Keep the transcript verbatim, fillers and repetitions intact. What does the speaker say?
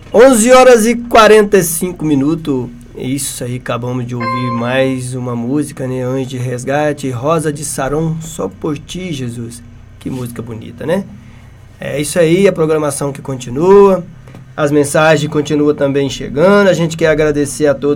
onze horas e quarenta e cinco minutos. Isso aí, acabamos de ouvir mais uma música, né? Anjo de Resgate, Rosa de Saron, Só por Ti, Jesus. Que música bonita, né? É isso aí, a programação que continua, as mensagens continuam também chegando. A gente quer agradecer a todos